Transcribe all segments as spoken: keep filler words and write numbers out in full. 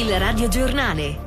Il radiogiornale.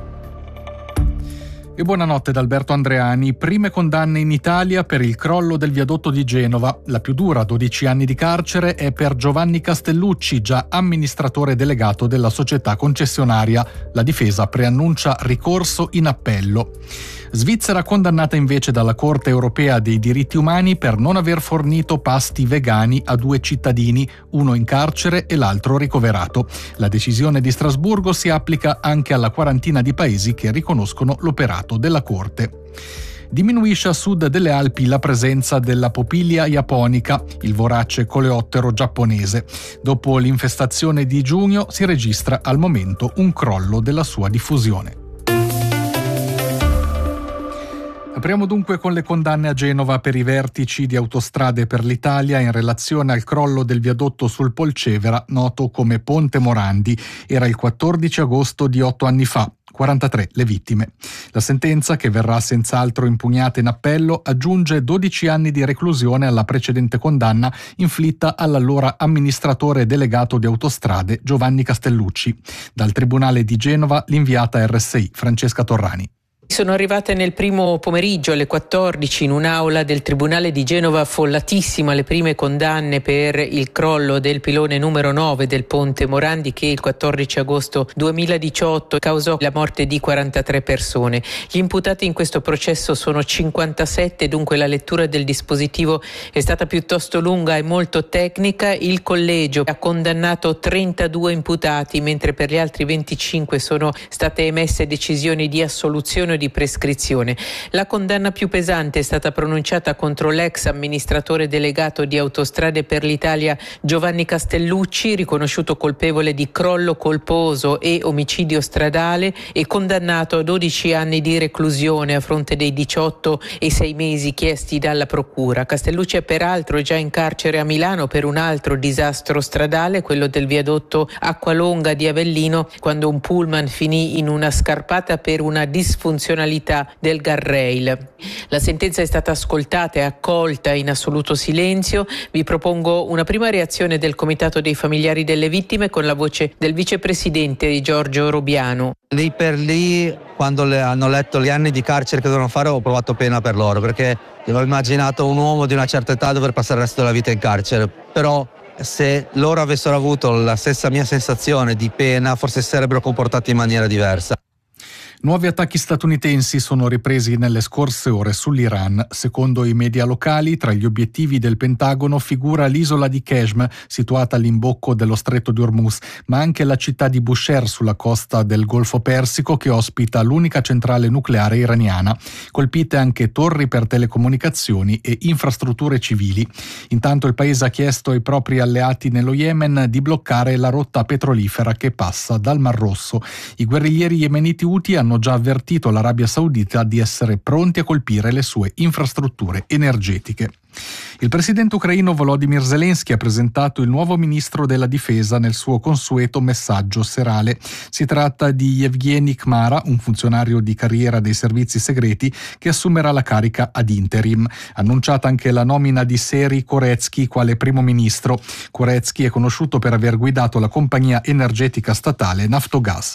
E buonanotte da Alberto Andreani. Prime condanne in Italia per il crollo del viadotto di Genova. La più dura, dodici anni di carcere, è per Giovanni Castellucci, già amministratore delegato della società concessionaria. La difesa preannuncia ricorso in appello. Svizzera condannata invece dalla Corte europea dei diritti umani per non aver fornito pasti vegani a due cittadini, uno in carcere e l'altro ricoverato. La decisione di Strasburgo si applica anche alla quarantina di paesi che riconoscono l'operato della Corte. Diminuisce a sud delle Alpi la presenza della Popilia japonica, il vorace coleottero giapponese. Dopo l'infestazione di giugno si registra al momento un crollo della sua diffusione. Apriamo dunque con le condanne a Genova per i vertici di Autostrade per l'Italia in relazione al crollo del viadotto sul Polcevera, noto come Ponte Morandi. Era il quattordici agosto di otto anni fa. quarantatré le vittime. La sentenza, che verrà senz'altro impugnata in appello, aggiunge dodici anni di reclusione alla precedente condanna inflitta all'allora amministratore delegato di Autostrade Giovanni Castellucci. Dal Tribunale di Genova l'inviata R S I Francesca Torrani. Sono arrivate nel primo pomeriggio alle quattordici in un'aula del Tribunale di Genova affollatissima le prime condanne per il crollo del pilone numero nove del Ponte Morandi, che il quattordici agosto duemiladiciotto causò la morte di quarantatré persone. Gli imputati in questo processo sono cinquantasette, dunque la lettura del dispositivo è stata piuttosto lunga e molto tecnica. Il collegio ha condannato trentadue imputati, mentre per gli altri venticinque sono state emesse decisioni di assoluzione di prescrizione. La condanna più pesante è stata pronunciata contro l'ex amministratore delegato di Autostrade per l'Italia Giovanni Castellucci, riconosciuto colpevole di crollo colposo e omicidio stradale e condannato a dodici anni di reclusione a fronte dei diciotto e sei mesi chiesti dalla procura. Castellucci è peraltro già in carcere a Milano per un altro disastro stradale, quello del viadotto Acqualonga di Avellino, quando un pullman finì in una scarpata per una disfunzionalità del guardrail. La sentenza è stata ascoltata e accolta in assoluto silenzio. Vi propongo una prima reazione del Comitato dei familiari delle vittime con la voce del vicepresidente Giorgio Robiano. Lì per lì, quando le hanno letto gli anni di carcere che devono fare, ho provato pena per loro, perché ho immaginato un uomo di una certa età dover passare il resto della vita in carcere, però se loro avessero avuto la stessa mia sensazione di pena, forse si sarebbero comportati in maniera diversa. Nuovi attacchi statunitensi sono ripresi nelle scorse ore sull'Iran. Secondo i media locali, tra gli obiettivi del Pentagono figura l'isola di Qeshm, situata all'imbocco dello stretto di Hormuz, ma anche la città di Bushehr sulla costa del Golfo Persico, che ospita l'unica centrale nucleare iraniana. Colpite anche torri per telecomunicazioni e infrastrutture civili. Intanto il paese ha chiesto ai propri alleati nello Yemen di bloccare la rotta petrolifera che passa dal Mar Rosso. I guerriglieri yemeniti Houthi hanno hanno già avvertito l'Arabia Saudita di essere pronti a colpire le sue infrastrutture energetiche. Il presidente ucraino Volodymyr Zelensky ha presentato il nuovo ministro della difesa nel suo consueto messaggio serale. Si tratta di Yevgeny Kmara, un funzionario di carriera dei servizi segreti che assumerà la carica ad interim. Annunciata anche la nomina di Seri Koretsky quale primo ministro. Koretsky è conosciuto per aver guidato la compagnia energetica statale Naftogaz.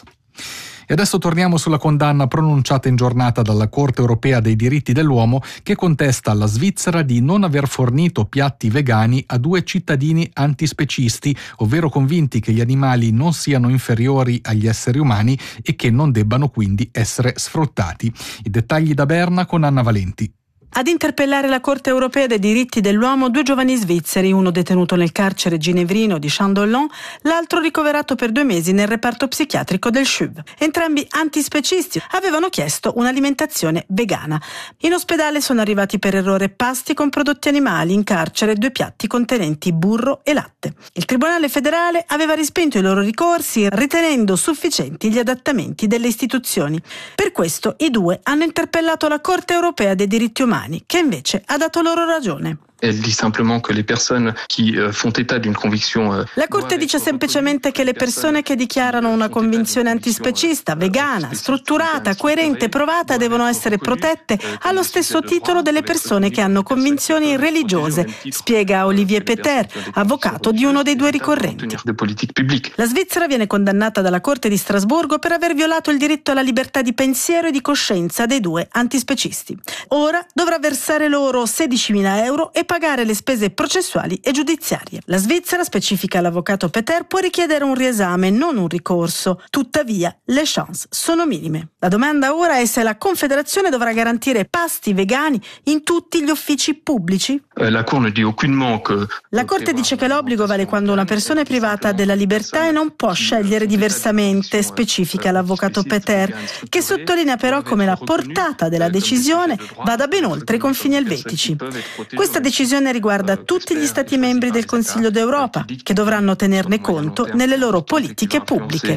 E adesso torniamo sulla condanna pronunciata in giornata dalla Corte europea dei diritti dell'uomo, che contesta alla Svizzera di non aver fornito piatti vegani a due cittadini antispecisti, ovvero convinti che gli animali non siano inferiori agli esseri umani e che non debbano quindi essere sfruttati. I dettagli da Berna con Anna Valenti. Ad interpellare la Corte europea dei diritti dell'uomo due giovani svizzeri, uno detenuto nel carcere ginevrino di Chandon, l'altro ricoverato per due mesi nel reparto psichiatrico del C U V. Entrambi antispecisti avevano chiesto un'alimentazione vegana. In ospedale sono arrivati per errore pasti con prodotti animali, in carcere due piatti contenenti burro e latte. Il Tribunale federale aveva respinto i loro ricorsi, ritenendo sufficienti gli adattamenti delle istituzioni. Per questo i due hanno interpellato la Corte europea dei diritti umani, che invece ha dato loro ragione. Elle dit simplement que les personnes qui font état d'une conviction. La Corte dice semplicemente che le persone che dichiarano una convinzione antispecista, vegana, strutturata, coerente e provata devono essere protette allo stesso titolo delle persone che hanno convinzioni religiose, spiega Olivier Peter, avvocato di uno dei due ricorrenti. La Svizzera viene condannata dalla Corte di Strasburgo per aver violato il diritto alla libertà di pensiero e di coscienza dei due antispecisti. Ora dovrà versare loro sedicimila euro e pagare le spese processuali e giudiziarie. La Svizzera, specifica l'avvocato Peter, può richiedere un riesame, non un ricorso. Tuttavia, le chance sono minime. La domanda ora è se la Confederazione dovrà garantire pasti vegani in tutti gli uffici pubblici? La Corte dice che l'obbligo vale quando una persona è privata della libertà e non può scegliere diversamente, specifica l'avvocato Peter, che sottolinea però come la portata della decisione vada ben oltre i confini elvetici. Questa decisione riguarda tutti gli Stati membri del Consiglio d'Europa, che dovranno tenerne conto nelle loro politiche pubbliche.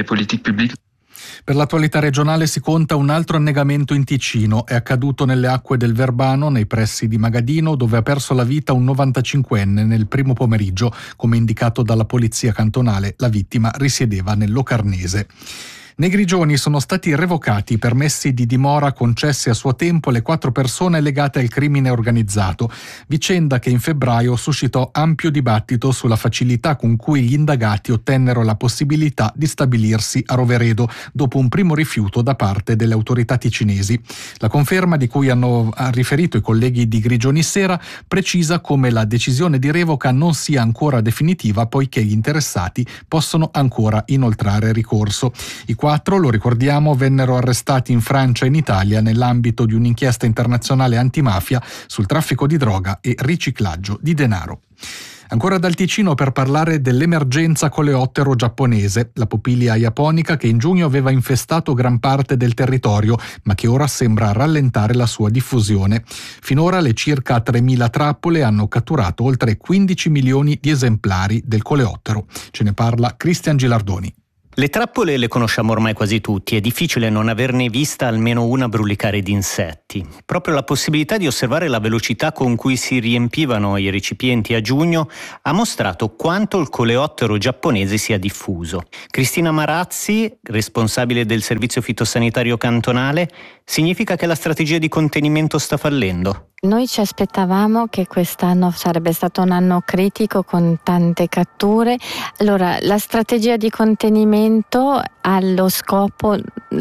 Per l'attualità regionale si conta un altro annegamento in Ticino. È accaduto nelle acque del Verbano, nei pressi di Magadino, dove ha perso la vita un novantacinquenne nel primo pomeriggio. Come indicato dalla polizia cantonale, la vittima risiedeva nel Locarnese. Nei Grigioni sono stati revocati i permessi di dimora concessi a suo tempo alle quattro persone legate al crimine organizzato, vicenda che in febbraio suscitò ampio dibattito sulla facilità con cui gli indagati ottennero la possibilità di stabilirsi a Roveredo dopo un primo rifiuto da parte delle autorità ticinesi. La conferma di cui hanno riferito i colleghi di Grigioni Sera precisa come la decisione di revoca non sia ancora definitiva, poiché gli interessati possono ancora inoltrare ricorso. I quattro, lo ricordiamo, vennero arrestati in Francia e in Italia nell'ambito di un'inchiesta internazionale antimafia sul traffico di droga e riciclaggio di denaro. Ancora dal Ticino per parlare dell'emergenza coleottero giapponese, la Popilia japonica che in giugno aveva infestato gran parte del territorio, ma che ora sembra rallentare la sua diffusione. Finora le circa tremila trappole hanno catturato oltre quindici milioni di esemplari del coleottero. Ce ne parla Cristian Gilardoni. Le trappole le conosciamo ormai quasi tutti, è difficile non averne vista almeno una brulicare di insetti. Proprio la possibilità di osservare la velocità con cui si riempivano i recipienti a giugno ha mostrato quanto il coleottero giapponese sia diffuso. Cristina Marazzi, responsabile del servizio fitosanitario cantonale, significa che la strategia di contenimento sta fallendo? Noi ci aspettavamo che quest'anno sarebbe stato un anno critico con tante catture. Allora, la strategia di contenimento ha lo scopo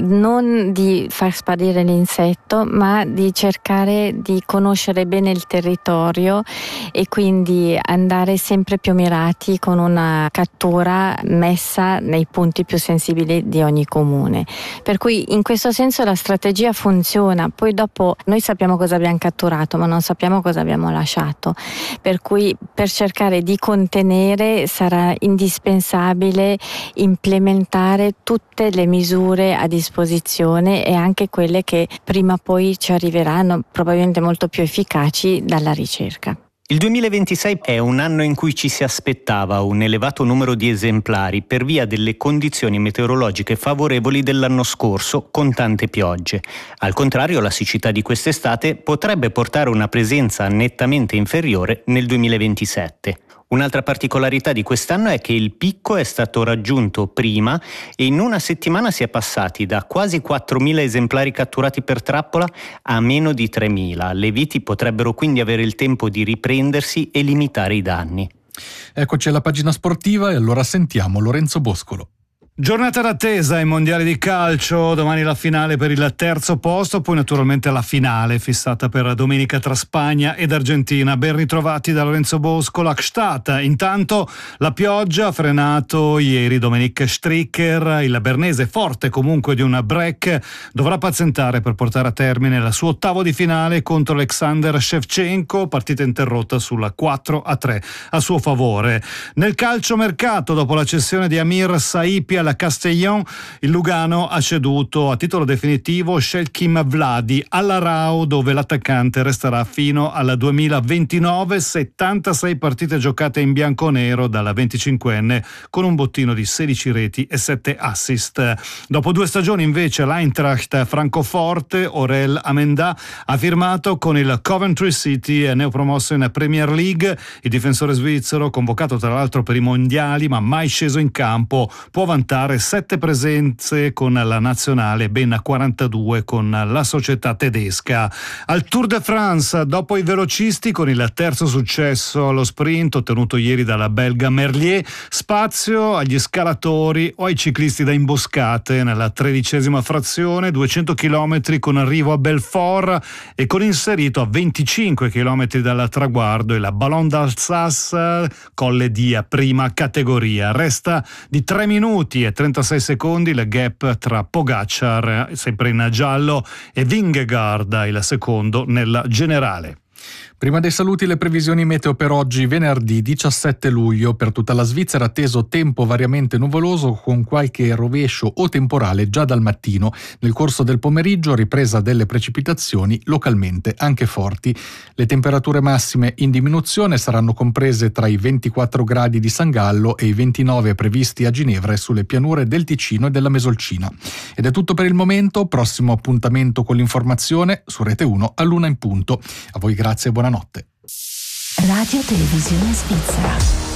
non di far sparire l'insetto, ma di cercare di conoscere bene il territorio e quindi andare sempre più mirati con una cattura messa nei punti più sensibili di ogni comune. Per cui in questo senso la strategia funziona. Poi dopo noi sappiamo cosa abbiamo catturato, ma non sappiamo cosa abbiamo lasciato, per cui per cercare di contenere sarà indispensabile implementare tutte le misure a disposizione e anche quelle che prima o poi ci arriveranno, probabilmente molto più efficaci dalla ricerca. Il duemilaventisei è un anno in cui ci si aspettava un elevato numero di esemplari per via delle condizioni meteorologiche favorevoli dell'anno scorso con tante piogge. Al contrario, la siccità di quest'estate potrebbe portare una presenza nettamente inferiore nel duemilaventisette. Un'altra particolarità di quest'anno è che il picco è stato raggiunto prima e in una settimana si è passati da quasi quattromila esemplari catturati per trappola a meno di tremila. Le viti potrebbero quindi avere il tempo di riprendersi e limitare i danni. Eccoci alla pagina sportiva e allora sentiamo Lorenzo Boscolo. Giornata d'attesa ai mondiali di calcio, domani la finale per il terzo posto, poi naturalmente la finale fissata per domenica tra Spagna ed Argentina. Ben ritrovati da Lorenzo Boscolo a Gstaad. Intanto la pioggia ha frenato ieri Dominic Stricker, il bernese forte comunque di un break, dovrà pazientare per portare a termine il suo ottavo di finale contro Alexander Shevchenko, partita interrotta sulla quattro a tre a suo favore. Nel calciomercato, dopo la cessione di Amir Saipi alla della Castellón, il Lugano ha ceduto a titolo definitivo Shelkim Vladi alla Rao, dove l'attaccante resterà fino al duemilaventinove. settantasei partite giocate in bianconero dalla venticinquenne, con un bottino di sedici reti e sette assist. Dopo due stagioni invece l'Eintracht Francoforte, Aurel Amenda, ha firmato con il Coventry City, neopromosso in Premier League. Il difensore svizzero, convocato tra l'altro per i mondiali ma mai sceso in campo, può vantare sette presenze con la nazionale, ben quarantadue con la società tedesca. Al Tour de France, dopo i velocisti, con il terzo successo allo sprint ottenuto ieri dalla belga Merlier, spazio agli scalatori o ai ciclisti da imboscate nella tredicesima frazione, duecento chilometri con arrivo a Belfort e con inserito a venticinque chilometri dal traguardo il Ballon d'Alsace, colle di prima categoria. Resta di tre minuti e trentasei secondi il gap tra Pogacar, sempre in giallo, e Vingegaard, il secondo nella generale. Prima dei saluti le previsioni meteo per oggi, venerdì diciassette luglio. Per tutta la Svizzera atteso tempo variamente nuvoloso con qualche rovescio o temporale già dal mattino. Nel corso del pomeriggio ripresa delle precipitazioni localmente anche forti. Le temperature massime in diminuzione saranno comprese tra i ventiquattro gradi di San Gallo e i ventinove previsti a Ginevra e sulle pianure del Ticino e della Mesolcina. Ed è tutto per il momento, prossimo appuntamento con l'informazione su Rete uno all'una in punto. A voi grazie e buonanotte. Radio Televisione Svizzera.